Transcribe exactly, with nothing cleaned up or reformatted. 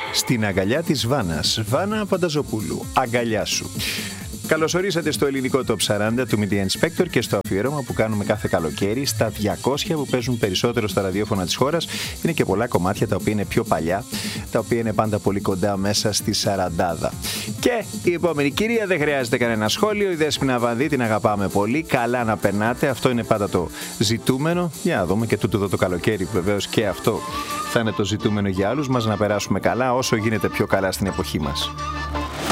Στην αγκαλιά της Βάνας, Βάνα Πανταζοπούλου, αγκαλιά σου. Καλώς ορίσατε στο ελληνικό Top σαράντα του Media Inspector και στο αφιέρωμα που κάνουμε κάθε καλοκαίρι στα διακόσια που παίζουν περισσότερο στα ραδιόφωνα της χώρας. Είναι και πολλά κομμάτια τα οποία είναι πιο παλιά, τα οποία είναι πάντα πολύ κοντά μέσα στη σαραντάδα. Και η επόμενη κυρία δεν χρειάζεται κανένα σχόλιο. Η Δέσποινα Βανδύ, την αγαπάμε πολύ. Καλά να περνάτε, αυτό είναι πάντα το ζητούμενο. Για να δούμε και τούτο εδώ το καλοκαίρι, βεβαίως και αυτό θα είναι το ζητούμενο για όλους μας, να περάσουμε καλά όσο γίνεται πιο καλά στην εποχή μας.